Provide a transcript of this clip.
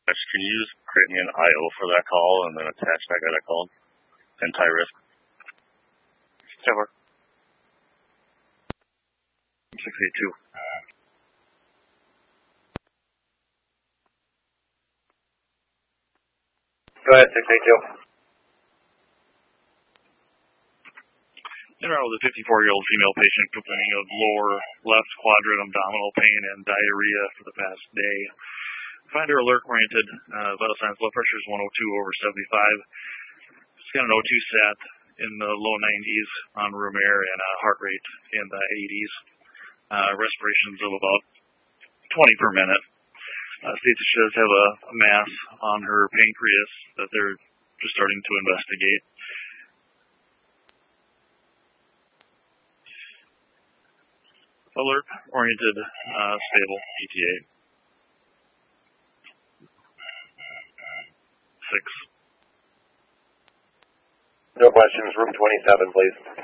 Can you just create me an IO for that call and then attach that guy that called? And Ty-Risk. 682. Go ahead, 682. Internet with a 54-year-old female patient complaining of lower left quadrant abdominal pain and diarrhea for the past day. Find her alert-oriented. Vital signs, blood pressure is 102/75. She's got an O2 sat in the low 90s on room air and a heart rate in the 80s. Respirations of about 20 per minute. States that she does have a mass on her pancreas that they're just starting to investigate. Alert-oriented, stable, ETA. 6. No questions. Room 27, please.